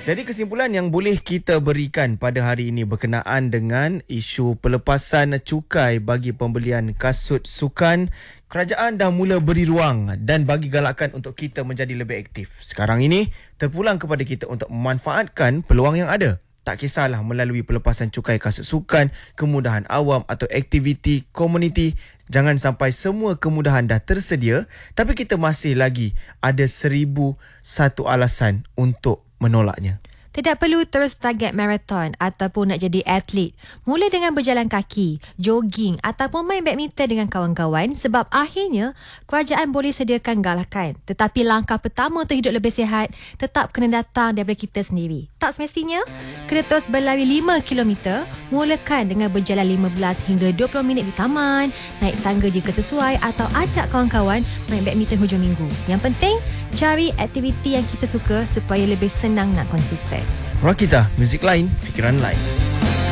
Jadi kesimpulan yang boleh kita berikan pada hari ini berkenaan dengan isu pelepasan cukai bagi pembelian kasut sukan, kerajaan dah mula beri ruang dan bagi galakan untuk kita menjadi lebih aktif. Sekarang ini terpulang kepada kita untuk memanfaatkan peluang yang ada. Tak kisahlah melalui pelepasan cukai kasut sukan, kemudahan awam atau aktiviti komuniti. Jangan sampai semua kemudahan dah tersedia tapi kita masih lagi ada 1001 alasan untuk menolaknya. Tidak perlu terus target marathon ataupun nak jadi atlet. Mula dengan berjalan kaki, jogging ataupun main badminton dengan kawan-kawan sebab akhirnya kerajaan boleh sediakan galakan. Tetapi langkah pertama untuk hidup lebih sihat tetap kena datang daripada kita sendiri. Tak semestinya kena terus berlari 5 km. Mulakan dengan berjalan 15 hingga 20 minit di taman, naik tangga jika sesuai atau ajak kawan-kawan main badminton hujung minggu. Yang penting, cari aktiviti yang kita suka supaya lebih senang nak konsisten. Rakita, muzik lain, fikiran lain.